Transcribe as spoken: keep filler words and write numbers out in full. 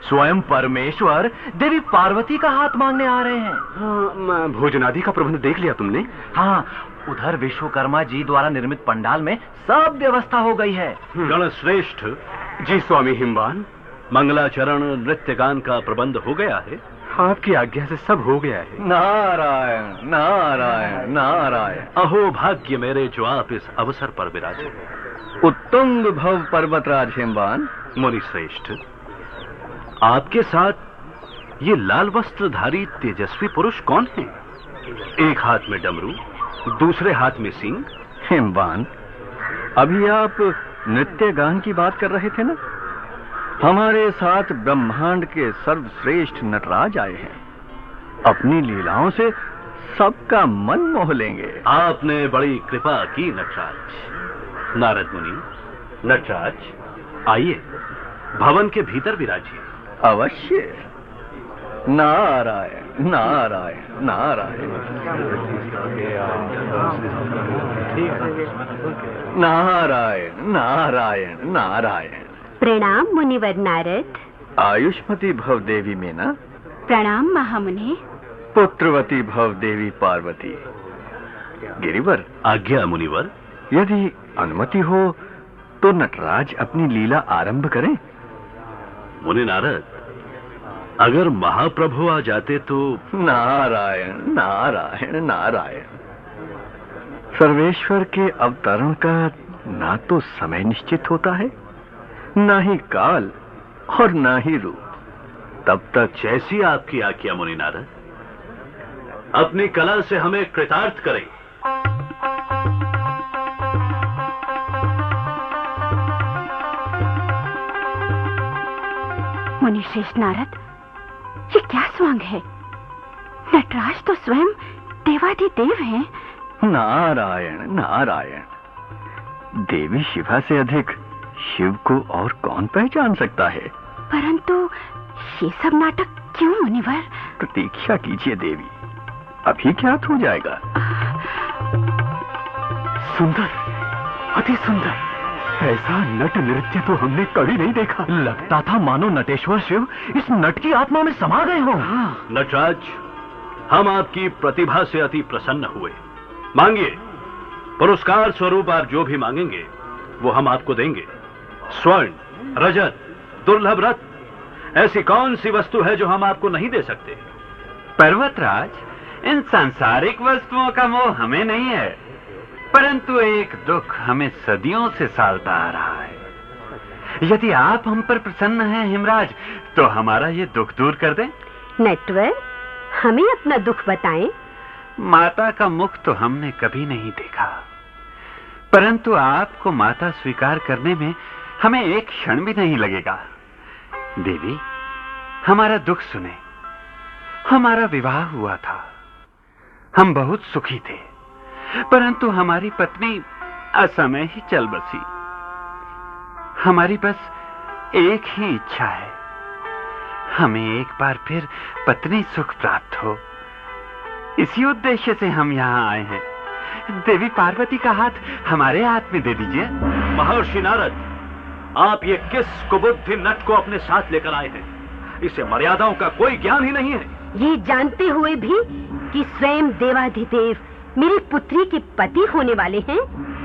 स्वयं परमेश्वर देवी पार्वती का हाथ मांगने आ रहे हैं। हाँ, भोजनादि का प्रबंध देख लिया तुमने? हाँ, उधर विश्वकर्मा जी द्वारा निर्मित पंडाल में सब व्यवस्था हो गई है। गण श्रेष्ठ जी स्वामी हिमवान, मंगलाचरण नृत्य गान का प्रबंध हो गया है। आपकी आज्ञा से सब हो गया है। नारायण नारायण नारायण। अहो भाग्य मेरे जो आप इस अवसर पर विराजे। उत्तुंग भव पर्वतराज हिमवान। मुनि श्रेष्ठ, आपके साथ ये लाल वस्त्रधारी तेजस्वी पुरुष कौन है? एक हाथ में डमरू, दूसरे हाथ में सींग। हिमवान, अभी आप नृत्य गान की बात कर रहे थे ना? हमारे साथ ब्रह्मांड के सर्वश्रेष्ठ नटराज आए हैं। अपनी लीलाओं से सबका मन मोह लेंगे। आपने बड़ी कृपा की नटराज। नारद मुनि, नटराज आइए, भवन के भीतर विराजिए। अवश्य। नारायण नारायण नारायण नारायण नारायण नारायण। प्रणाम मुनिवर नारद। आयुष्मती भव देवी मीना। प्रणाम महामुनि। पुत्रवती भव देवी पार्वती। गिरिवर। आज्ञा मुनिवर। यदि अनुमति हो तो नटराज अपनी लीला आरंभ करें। मुनि नारद, अगर महाप्रभु आ जाते तो। नारायण नारायण नारायण। सर्वेश्वर के अवतरण का ना तो समय निश्चित होता है, ना ही काल और ना ही रूप। तब तक जैसी आपकी आज्ञा मुनि नारद। अपनी कला से हमें कृतार्थ करें। मुनि श्रेष्ठ नारद, ये क्या स्वांग है? नटराज तो स्वयं देवाधिदेव हैं। नारायण नारायण। देवी शिवा से अधिक शिव को और कौन पहचान सकता है? परंतु ये सब नाटक क्यों मुनिवर? प्रतीक्षा कीजिए देवी, अभी ज्ञात हो जाएगा। सुंदर, अति सुंदर। ऐसा नट नृत्य तो हमने कभी नहीं देखा। लगता था मानो नटेश्वर शिव इस नट की आत्मा में समा गए हों। नटराज, हम आपकी प्रतिभा से अति प्रसन्न हुए। मांगिए, पुरस्कार स्वरूप आप जो भी मांगेंगे वो हम आपको देंगे। स्वर्ण, रजत, दुर्लभ रत्न, ऐसी कौन सी वस्तु है जो हम आपको नहीं दे सकते? पर्वतराज, इन सांसारिक वस्तुओं का मोह हमें नहीं है, परंतु एक दुख हमें सदियों से सालता आ रहा है। यदि आप हम पर प्रसन्न हैं हिमराज, तो हमारा ये दुख दूर कर दें। नटवर, हमें अपना दुख बताएं। माता का मुख तो हमने कभी नहीं देखा, परंतु आपको माता स्वीकार करने में हमें एक क्षण भी नहीं लगेगा। देवी, हमारा दुख सुने। हमारा विवाह हुआ था, हम बहुत सुखी थे, परंतु हमारी पत्नी असमय ही चल बसी। हमारी बस एक ही इच्छा है, हमें एक बार फिर पत्नी सुख प्राप्त हो। इसी उद्देश्य से हम यहाँ आए हैं। देवी पार्वती का हाथ हमारे हाथ में दे दीजिए। महर्षि नारद, आप ये किस कुबुद्धि नट को अपने साथ लेकर आए हैं? इसे मर्यादाओं का कोई ज्ञान ही नहीं है। ये जानते हुए भी कि स्वयं देवाधिदेव मेरी पुत्री के पति होने वाले हैं,